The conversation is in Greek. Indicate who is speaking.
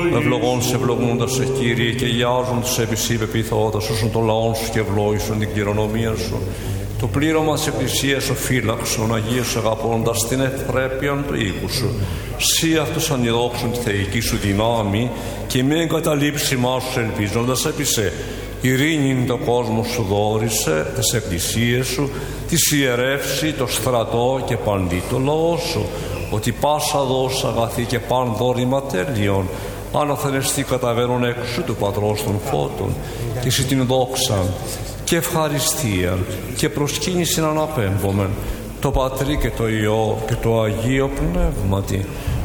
Speaker 1: Ευλογών σε ευλογούντας σε Κύριε και γιάζουν τους επί σοι πεποιθώντας όσων των λαών σου και ευλόγησον την κληρονομία σου. Το πλήρωμα της Εκκλησίας ο φύλαξον, Αγίος αγαπώντας την ευπρέπειαν του οίκου σου. Σοι αυτούς ανειδόξουν τη θεϊκή σου δυνάμει και μη εγκαταλείψει μας σου ελπίζοντας επί σε. Ειρήνην το κόσμο σου δόρισε, τις εκκλησίες σου, τις ιερεύσει, το στρατό και παντί το λαό σου, ότι πάσα δόσα αγαθή και παν δόρημα τέλειον, αναθενεστή καταβαίνουν έξω του Πατρός των Φώτων, και εσύ την δόξαν και ευχαριστίαν και προσκύνησιν αναπέμπομεν, το Πατρί και το Υιό και το Αγίο Πνεύματι,